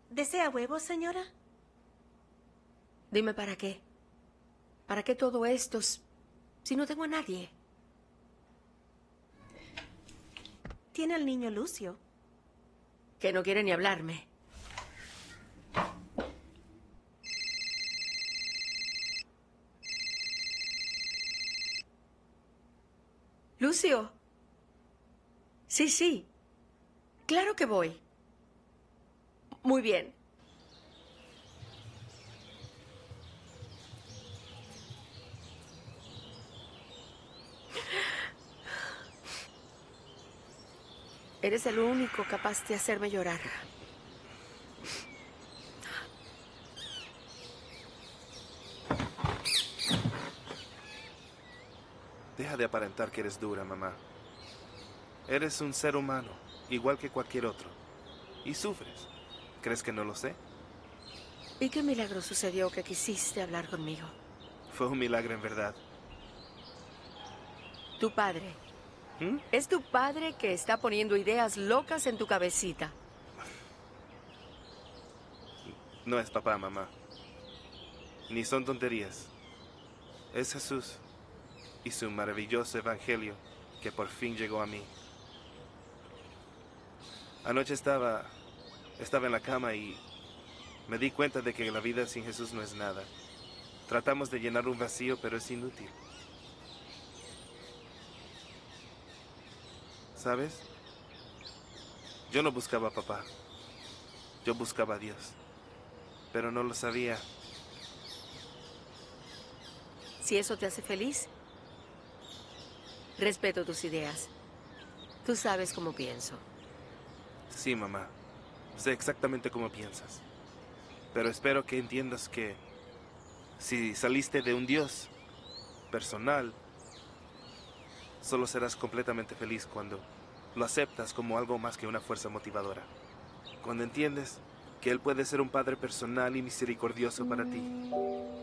¿Desea huevos, señora? Dime para qué. ¿Para qué todo esto si no tengo a nadie? Tiene al niño Lucio. Que no quiere ni hablarme. Lucio. Sí, sí. Claro que voy. Muy bien. Eres el único capaz de hacerme llorar. Deja de aparentar que eres dura, mamá. Eres un ser humano, igual que cualquier otro. Y sufres. ¿Crees que no lo sé? ¿Y qué milagro sucedió que quisiste hablar conmigo? Fue un milagro en verdad. Tu padre. ¿Mm? Es tu padre que está poniendo ideas locas en tu cabecita. No es papá, mamá. Ni son tonterías. Es Jesús y su maravilloso evangelio que por fin llegó a mí. Anoche estaba en la cama y me di cuenta de que la vida sin Jesús no es nada. Tratamos de llenar un vacío, pero es inútil. ¿Sabes? Yo no buscaba a papá. Yo buscaba a Dios. Pero no lo sabía. Si eso te hace feliz, respeto tus ideas. Tú sabes cómo pienso. Sí, mamá. Sé exactamente cómo piensas. Pero espero que entiendas que si saliste de un Dios personal, solo serás completamente feliz cuando lo aceptas como algo más que una fuerza motivadora. Cuando entiendes que Él puede ser un Padre personal y misericordioso para ti.